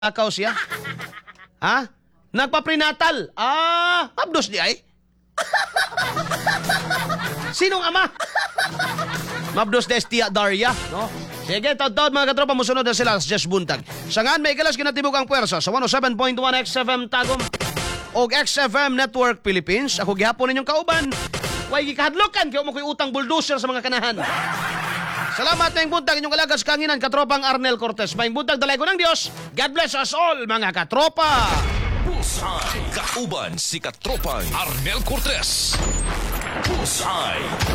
Akaw siya? Ha? Nagpa-prenatal? Abdos di ay? Sinong ama? Mabdos des Tia Daria, no? Sige, taod-taod mga katropa, musunod na sila sa Jess Buntag. Sangan, may ikalas kinatibok ang puwersa sa 107.1 XFM Tagum o XFM Network Philippines. Ako gihapon ninyong kauban. Way gikahadlokan, kaya mo ko'y utang bulldozer sa mga kanahan. Salamat na yung buntag inyong kalagas kanginan, katropang Arnel Cortez. May buntag dalay ko ng Diyos. God bless us all, mga katropa. Bullseye. Kauban si Katropang Arnel Cortez. Bullseye.